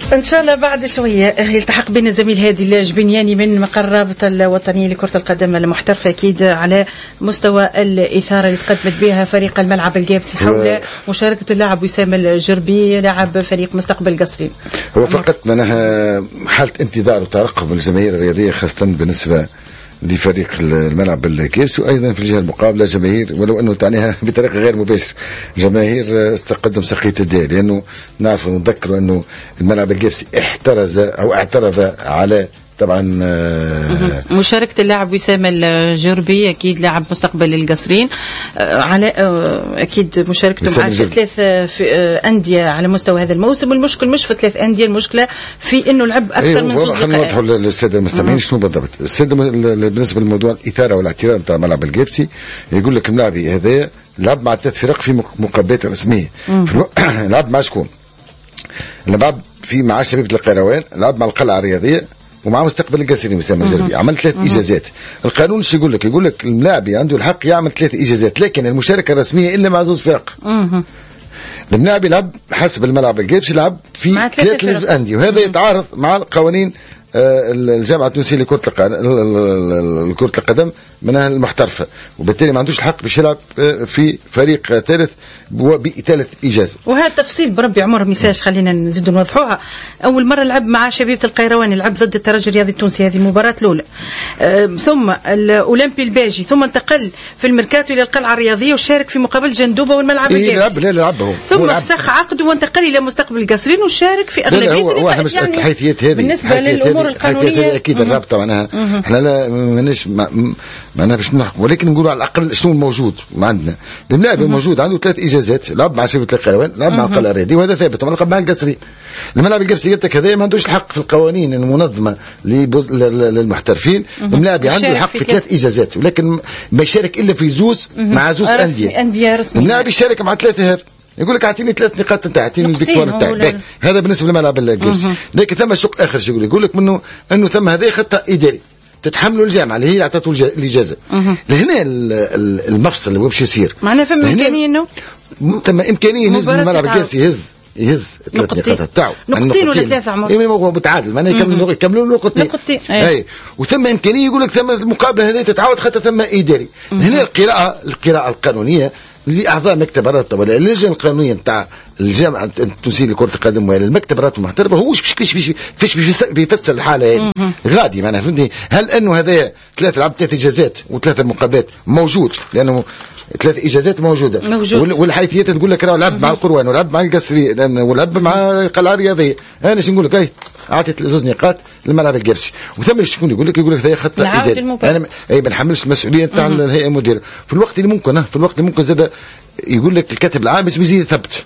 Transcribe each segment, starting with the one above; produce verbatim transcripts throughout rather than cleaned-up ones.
ان شاء الله بعد شويه يلتحق بنا زميل هادي الجبنياني من مقر الرابطه الوطنيه لكره القدم المحترفه، اكيد على مستوى الاثاره اللي تقدمت بها فريق الملعب القابسي حول مشاركه اللاعب وسام الجربي لاعب فريق مستقبل قصرين. هو فقط معناها حاله انتظار وترقب من الجماهير الرياضيه خاصه بالنسبه لفريق الملعب الكيس، وايضا في الجهه المقابله جماهير ولو انه تعنيها بطريقه غير مباشره جماهير استقدم سقيه الدير، لانه نعرف ونذكروا انه الملعب الكيسي احترز او اعترض على طبعا مشاركة اللاعب وسام الجربي أكيد لاعب مستقبل القصرين على أكيد مشاركته مع ثلاث أندية على مستوى هذا الموسم، والمشكل مش في ثلاث أندية، المشكلة في إنه لعب أكثر أيه من زوج خلينا نوضحوا للسادة المستمعين شنو بالضبط. السادة بالنسبة للموضوع الإثارة والاعتراض تاع ملعب القابسي، يقول لك الملاعبي هذايا لعب مع ثلاث فرق في مقابلات رسمية. لعب مع شكون؟ لعب في مع شبيبة القيروان، لعب مع القلعة الرياضية ومع مستقبل القصري وسام الجربي، عمل ثلاث اجازات. القانون ايش يقول لك؟ يقول لك اللاعب عنده الحق يعمل ثلاث اجازات، لكن المشاركه الرسميه الا مع زوج فرق. اللاعب يلعب حسب الملعب القابسي يلعب في ثلاث انديه، وهذا يتعارض مع القوانين الجامعه التونسيه لكره القدم كره القدم منها المحترفه، وبالتالي ما عندوش الحق باش يلعب في فريق ثالث بثالث اجازه. وهذا تفصيل بربي عمر ميساج خلينا نزيدوا نوضحوها. اول مره لعب مع شبيبه القيروان، لعب ضد الترجي الرياضي التونسي، هذه المباراه الاولى. أه ثم الاولمبي الباجي، ثم انتقل في الميركاتو الى القلعه الرياضيه وشارك في مقابل جندوبه والملعب إيه القابسي. لا لعب هو ثم فسخ عقده وانتقل الى مستقبل القصرين وشارك في اغلبيه هو احنا يعني الحيثيات هذه بالنسبه للامور القانونيه اكيد الرابطه معناها احنا لا ماناش معناها باش نحكم، ولكن نقولوا على الاقل شنو الموجود ما عندنا. اللاعب موجود عنده ثلاث اجازات، لعب مع شبيبه القيروان، لعب مع القلعه الرياضيه وهذا ثابت، ولعب مع القصري. الملاعب القابسي هذا ما عندوش الحق في القوانين المنظمه للمحترفين. اللاعب عنده الحق في ثلاث اجازات، ولكن ما يشارك الا في زوز مع زوز انديه. اللاعب يشارك مع ثلاثه هذا يقول لك اعطيني ثلاث نقاط نتاع، اعطيني الفيكتوار نتاعي. هذا بالنسبه للملعب القابسي. لكن ثم شق اخر يقول يقول لك منه انه ثم هذا خطه اداري تتحمله الجامعه اللي هي اعطته الاجازه. لهنا المفصل اللي باش يصير معناها فما امكانيه انه ثم امكانيه يهز الملعب القابسي، يهز يهز ثلاث نقاط تاعو، نقطتين ولا ثلاثه عمر، اي هو متعادل معناها يكملوا يكملوا نقطتين نقطتين. اي وثم امكانيه يقول لك ثم المقابله هذه تتعاود خاطر ثم اداري. هنا القراءه القراءه القانونيه لاعضاء مكتب الرابطه ولا اللجنه القانونيه نتاع الجامعه التونسيه لكره القدم ولا المكتب الرابطه المحترفه، هو فيش فيش فيش بيفسر الحاله هذه غادي معناها فهمتني. هل انه هذا ثلاث لعب ثلاث اجازات وثلاث مقابلات موجود، لانه ثلاث اجازات موجوده موجود. والحيثيات تقول لك راه لعب مع القروان ولعب مع القصري ولعب مع القلعه الرياضيه. انا شنو نقول لك؟ اي اعطيت زوج نقاط للملعب القابسي، وثم شكون يقول لك؟ يقول لك هذا خطه اداري. انا اي ما نحملش المسؤوليه نتاع الهيئه المديره في الوقت اللي ممكن في الوقت اللي ممكن زاد يقول لك الكاتب العام باش يزيد يثبت.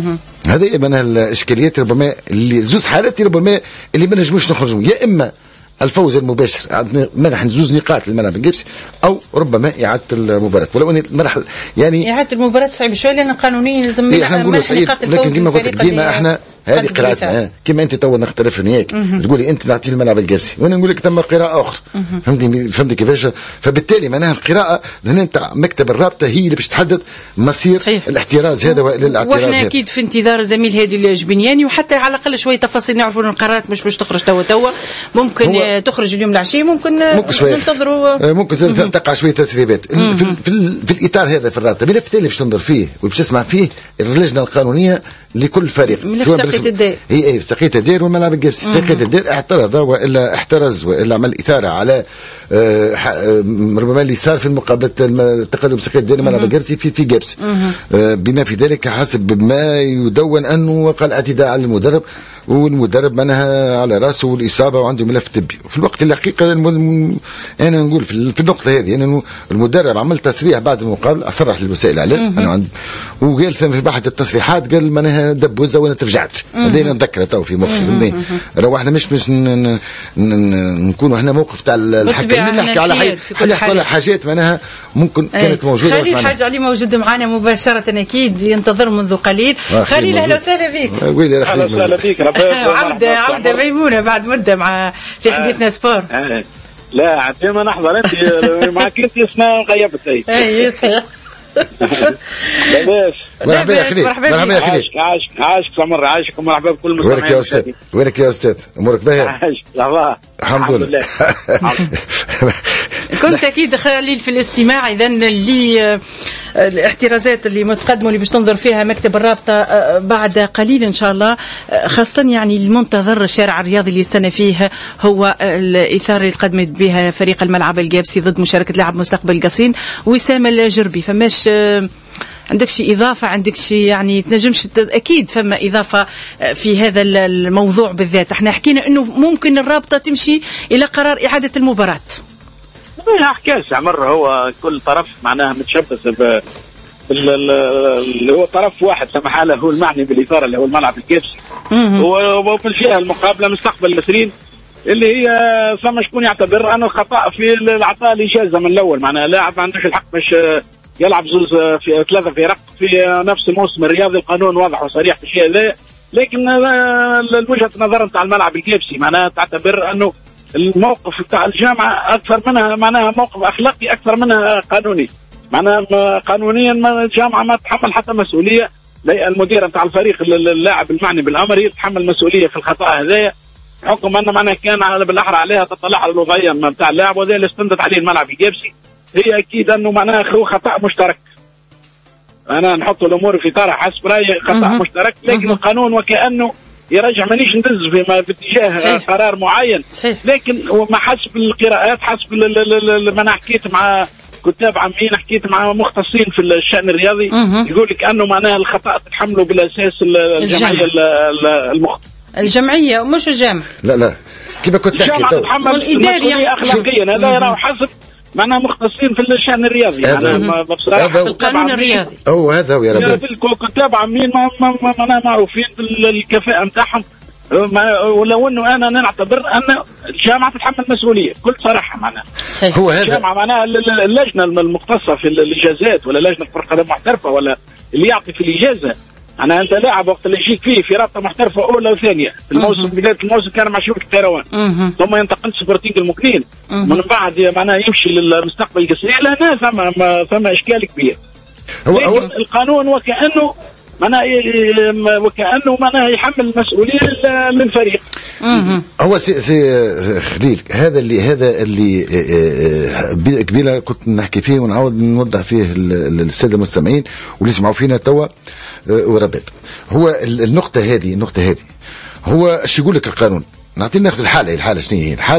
هذه من الاشكاليات ربما اللي زوج حالات ربما اللي ما نجموش نخرجوا، يا اما الفوز المباشر منح زوج نقاط للملعب القابسي او ربما اعاده المباراه، ولو ان المرحله يعني اعاده المباراه صعيبه شويه لان قانونيا لازم إيه احنا نقولوا صعيب، لكن كما قلت لك ديما احنا هذه قراءتنا كما انت تو نختلف وياك تقولي انت نعطي الملعب القابسي وانا نقول لك ثم قراءه اخرى. فهمتني فهمتي كيفاش؟ فبالتالي معناها القراءه هنا نتاع مكتب الرابطه هي اللي باش تحدد مصير صحيح. الاحتراز هذا للاعتراض. واحنا اكيد في انتظار زميل هادي الجبنياني، وحتى على الاقل شويه تفاصيل نعرفوا القرارات مش باش تخرج توا توا ممكن تخرج اليوم العشيه، ممكن ننتظروا ممكن تقع شويه تسريبات في, في, في الاطار هذا في الرابطه. ملف ثاني باش تنظر فيه وباش تسمع فيه اللجنه القانونيه لكل فريق سواء سقية الدير هي اي سقية الدير والملعب القابسي. سقية الدير اعترض والا احترز والا عمل اثاره على آه ربما اللي صار في المقابله التقدم سقية الدير والملعب القابسي في في قابسي آه بما في ذلك حسب ما يدون انه وقع الاعتداء على المدرب، والمدرب منها على راسه والاصابه وعنده ملف طبي. في الوقت الحقيقه انا نقول في النقطه هذه انه المدرب عمل تصريح بعد المقابله، اصرح للوسائل الاعلام انا عند وقال في بعض التصريحات قال معناها دب وزه وانا ترجعت. هذه نتذكرها تو في مخي. راهو احنا مش مش نكونوا هنا موقف تاع الحكم نحكي على حاجات على حاجات معناها ممكن كانت موجوده. خليل حاج علي موجود معنا مباشره اكيد ينتظر منذ قليل. خليل اهلا وسهلا بك. اهلا وسهلا بك. عودة عودة ميمونة بعد مدة مع في حديثنا سبور. لا عندما نحضر انت معك انت اسمها غيبت اي اي صحيح. لاباس مرحبا يا خليل. مرحبا يا خليل. عاشك عاشك سمر عاشك ومرحبا بكل المستمعين. وينك يا استاذ؟ وينك يا استاذ؟ امورك باهيه؟ عاشك لله الحمد لله. كنت اكيد خليل في الاستماع. اذا اللي الاحترازات اللي متقدمه اللي باش تنظر فيها مكتب الرابطه بعد قليل ان شاء الله، خاصه يعني المنتظر الشارع الرياضي اللي استنى فيه هو الاثاره اللي قدمت بها فريق الملعب الجابسي ضد مشاركه لاعب مستقبل القصرين وسام الجربي. فماش عندك شي اضافه؟ عندك شي يعني تنجمش؟ اكيد فما اضافه في هذا الموضوع بالذات. احنا حكينا انه ممكن الرابطه تمشي الى قرار اعاده المباراه. ما حكاش عمر، هو كل طرف معناها متشبث ب اللي هو طرف واحد سمح له هو المعني بالاثاره اللي هو الملعب الجابسي، وفي الجهه المقابله مستقبل النسرين اللي هي فما شكون يعتبر انه خطا في الاعطاء الاجازه من الاول. معناها لاعب ما عندوش الحق باش يلعب زوز في ثلاثه فرق في نفس الموسم الرياضي. القانون واضح وصريح في الشيء هذا، لكن وجهه نظر نتاع الملعب الجابسي معناها تعتبر انه الموقف بتاع الجامعه اكثر منها معناها موقف اخلاقي اكثر منها قانوني. معناها قانونيا الجامعه ما تتحمل حتى مسؤوليه، المدير نتاع الفريق اللاعب المعني بالامر يتحمل مسؤوليه في الخطا هذايا، حكم ان معناها كان بالاحرى عليها تطلع على الوضعيه نتاع اللاعب، وهذا اللي استندت عليه الملعب الجابسي. هي اكيد انه معناها هو خطا مشترك. انا نحط الامور في طرح حسب رايي خطا مشترك، لكن القانون وكانه يرجع مانيش ندز في باتجاه قرار معين، لكن ما حسب القراءات حسب ما انا حكيت مع كتاب عامين، حكيت مع مختصين في الشأن الرياضي يقول لك انه معناها الخطأ تتحمله بالاساس الجمعيه المخ الجمعيه مش الجامعه. لا لا كيف كنت تحكي تو الاداري اخلاقيا هذا يراه حسب معناها مختصين في الشأن الرياضي. هذا بصراحه في القانون الرياضي هو هذا هو يا رب. الكتاب عامين ما ما معروفين بالكفاءه نتاعهم، ولو انه انا نعتبر ان الجامعه تتحمل مسؤوليه بكل صراحه. معناها هو هذا الجامعه معناها اللجنه المختصه في الاجازات ولا لجنه كره قدم محترفه ولا اللي يعطي في الاجازه. انا انت لاعب وقت اللي يجيك فيه في رابطه محترفه اولى وثانيه في الموسم بدايه الموسم كان مع شبكه الكيروان ثم ينتقل سبورتينغ المكنين من بعد معناها يمشي للمستقبل القصري. لا ثم ثم اشكال كبير. هو هو القانون وكانه معناها وكانه معناها يحمل المسؤوليه للفريق. هو سي سي خليل هذا اللي هذا اللي قبيله كنت نحكي فيه ونعاود نوضح فيه للساده المستمعين واللي يسمعوا فينا توا ورباب. هو النقطه هذه النقطه هذه هو ايش يقول لك القانون؟ نعطي ناخذ الحاله الحاله شنو هي الحاله؟